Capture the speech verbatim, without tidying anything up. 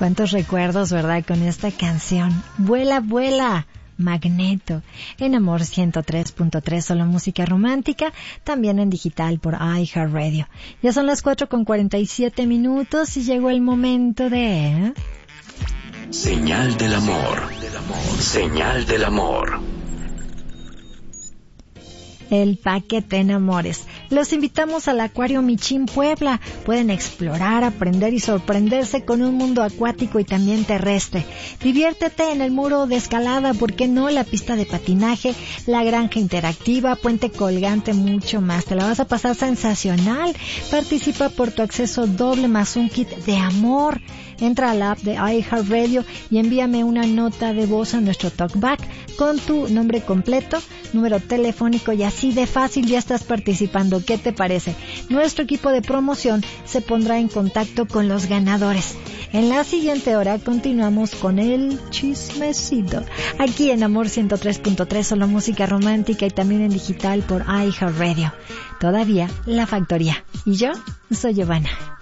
Cuántos recuerdos, ¿verdad? Con esta canción. Vuela, vuela. Magneto, en Amor ciento tres punto tres, solo música romántica, también en digital por iHeartRadio. Ya son las cuatro con cuarenta y siete minutos y llegó el momento de... Señal del amor, señal del amor. El paquete en Amores. Los invitamos al Acuario Michín Puebla. Pueden explorar, aprender y sorprenderse con un mundo acuático y también terrestre. Diviértete en el muro de escalada, ¿por qué no? La pista de patinaje, la granja interactiva, puente colgante, mucho más. Te la vas a pasar sensacional. Participa por tu acceso doble más un kit de amor. Entra a la app de iHeartRadio y envíame una nota de voz a nuestro talkback con tu nombre completo, número telefónico y así de fácil ya estás participando. ¿Qué te parece? Nuestro equipo de promoción se pondrá en contacto con los ganadores. En la siguiente hora continuamos con el chismecito. Aquí en Amor ciento tres punto tres, solo música romántica y también en digital por iHeartRadio. Todavía La Factoría. Y yo soy Giovanna.